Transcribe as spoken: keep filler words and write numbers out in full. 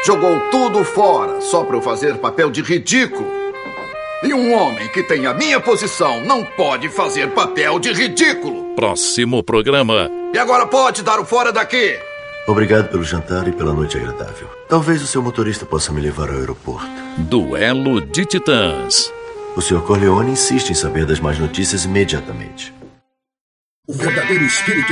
Jogou tudo fora só para eu fazer papel de ridículo. E um homem que tem a minha posição não pode fazer papel de ridículo. Próximo programa. E agora pode dar o fora daqui. Obrigado pelo jantar e pela noite agradável. Talvez o seu motorista possa me levar ao aeroporto. Duelo de Titãs. O senhor Corleone insiste em saber das más notícias imediatamente. O verdadeiro espírito